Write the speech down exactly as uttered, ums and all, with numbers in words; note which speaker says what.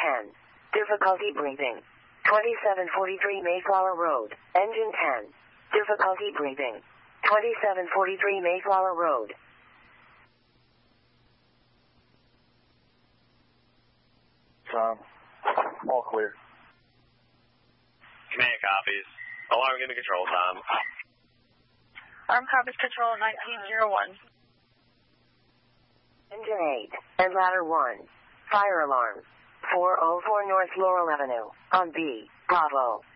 Speaker 1: ten. Difficulty breathing. twenty-seven forty-three Mayflower Road. Engine ten. Difficulty breathing. twenty-seven forty-three Mayflower Road.
Speaker 2: Tom, all clear.
Speaker 3: Command copies. Alarm into control, Tom.
Speaker 4: Arm copies control nineteen oh one.
Speaker 1: Engine eight and ladder one. Fire alarm. four oh four North Laurel Avenue. On B. Bravo.